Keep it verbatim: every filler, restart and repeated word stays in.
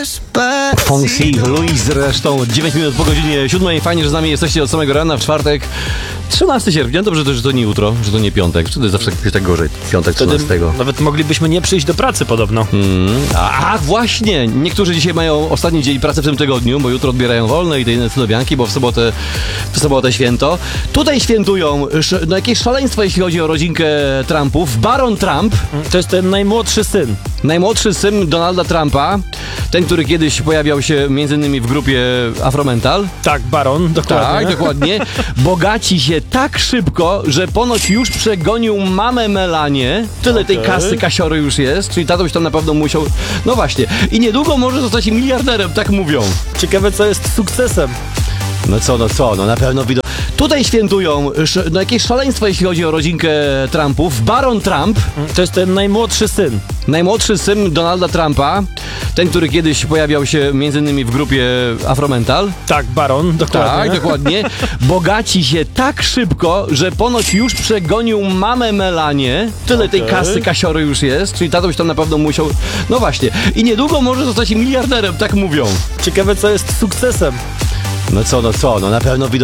Fonsi, Luis zresztą, dziewięć minut po godzinie siódmej. Fajnie, że z nami jesteście od samego rana w czwartek, trzynastego sierpnia. Dobrze, to, że to nie jutro, że to nie piątek. Czy to jest zawsze tak gorzej? Piątek trzynastego. Nawet moglibyśmy nie przyjść do pracy podobno. Mm. A, a właśnie! Niektórzy dzisiaj mają ostatni dzień pracy w tym tygodniu, bo jutro odbierają wolne i te inne cudowianki, bo w sobotę, w sobotę święto. Tutaj świętują sz, no jakieś szaleństwo, jeśli chodzi o rodzinkę Trumpów. Baron Trump. To jest ten najmłodszy syn. Najmłodszy syn Donalda Trumpa. Ten, który kiedyś pojawiał się między innymi w grupie Afromental. Tak, Baron, dokładnie. Tak, dokładnie. Bogaci się tak szybko, że ponoć już przegonił mamę Melanię. Tyle tej Okej. kasy kasiory już jest, czyli tatoś tam na pewno musiał... No właśnie. I niedługo może zostać miliarderem, tak mówią. Ciekawe, co jest sukcesem. No co, no co, no na pewno widzą. Tutaj świętują sz, no jakieś szaleństwo, jeśli chodzi o rodzinkę Trumpów. Baron Trump. To jest ten najmłodszy syn. Najmłodszy syn Donalda Trumpa. Ten, który kiedyś pojawiał się między innymi w grupie Afromental. Tak, Baron, dokładnie. Tak, dokładnie. Bogaci się tak szybko, że ponoć już przegonił mamę Melanię. Tyle tej Okej. kasy kasiory już jest, czyli tatoś tam na pewno musiał... No właśnie. I niedługo może zostać miliarderem, tak mówią. Ciekawe, co jest sukcesem. No co, no co, no na pewno widzą.